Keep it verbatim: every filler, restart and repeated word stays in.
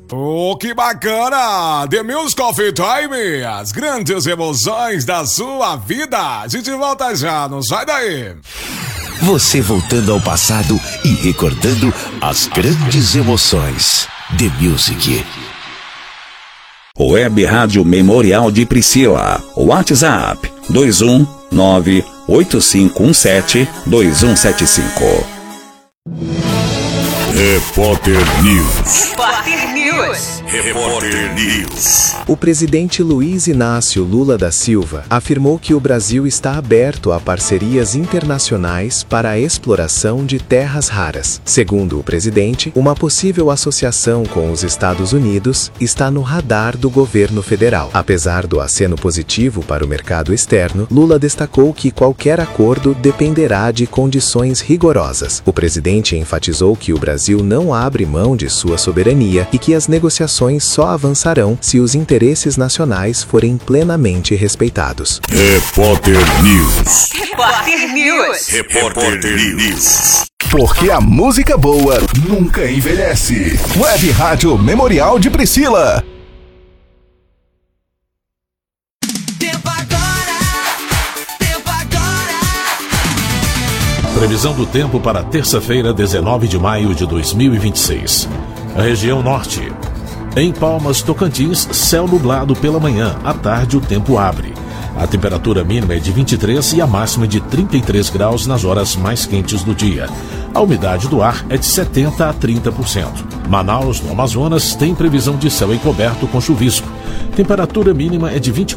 Oh, que bacana! The Music of Time, as grandes emoções da sua vida. A gente volta já, não sai daí. Você voltando ao passado e recordando as grandes emoções. The Music. Web Rádio Memorial de Priscila. WhatsApp dois um nove oito cinco um sete dois um sete cinco. Repórter News. Repórter News. Repórter News. O presidente Luiz Inácio Lula da Silva afirmou que o Brasil está aberto a parcerias internacionais para a exploração de terras raras. Segundo o presidente, uma possível associação com os Estados Unidos está no radar do governo federal. Apesar do aceno positivo para o mercado externo, Lula destacou que qualquer acordo dependerá de condições rigorosas. O presidente enfatizou que o Brasil não abre mão de sua soberania e que as negociações só avançarão se os interesses nacionais forem plenamente respeitados. Repórter News. Repórter News. Repórter News. Porque a música boa nunca envelhece. Web Rádio Memorial de Priscila. Previsão do tempo para terça-feira, dezenove de maio de dois mil e vinte e seis. A região norte. Em Palmas, Tocantins, céu nublado pela manhã. À tarde, o tempo abre. A temperatura mínima é de vinte e três e a máxima é de trinta e três graus nas horas mais quentes do dia. A umidade do ar é de setenta a trinta por cento. Manaus, no Amazonas, tem previsão de céu encoberto com chuvisco. Temperatura mínima é de vinte